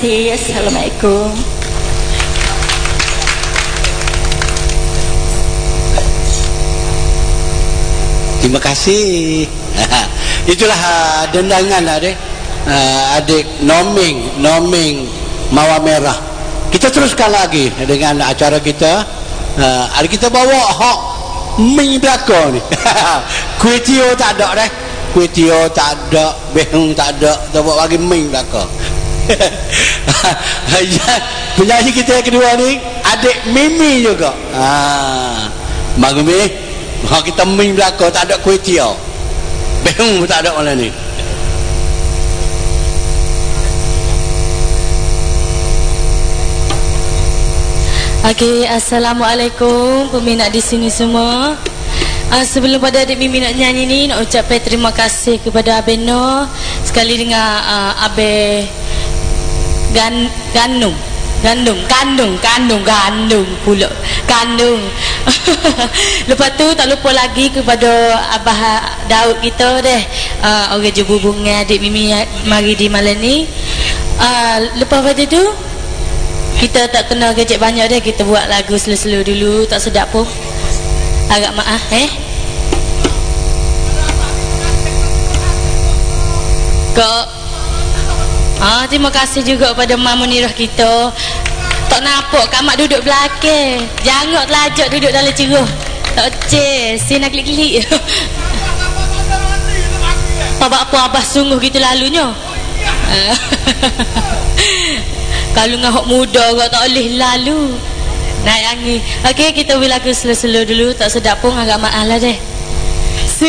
Assalamualaikum. Terima kasih. Itulah dendangan adik. Adik Noming Mawar Merah. Kita teruskan lagi dengan acara kita. Hari kita bawa hak mi belakang ni. Kuih tio tak ada dah. Kuih tio tak ada, behung tak ada. Kita bawa bagi mi belakang. Penyanyi kita yang kedua ni adik Mimi juga. Mak Mimi, kita mi belakang tak ada kuih tio. Behung tak ada malam ni. Okey, assalamualaikum peminat di sini semua. Sebelum pada adik Mimi nak nyanyi ni, nak ucapkan terima kasih kepada Abang Noh sekali dengan Abang Gandung pula Kandung. Lepas tu tak lupa lagi kepada Abah Daud kita deh, orang je hubungan adik Mimi mari di malam ni. Lepas pada tu kita tak kena kecek banyak dah, kita buat lagu slow-slow dulu, tak sedap pun. Agak maaf Kok. Terima kasih juga pada Mak Munirah kita. Tak nampak Kak Mak duduk belakang. Jangan telajak duduk dalam cerah. Tak cek, si nak klik-klik. Apa Abah sungguh gitu lalunya. Kalau dengan hak muda kau tak boleh lalu. Naik angin. Okey, kita beri lagu slow-slow dulu, tak sedap pun, agak maaf lah deh.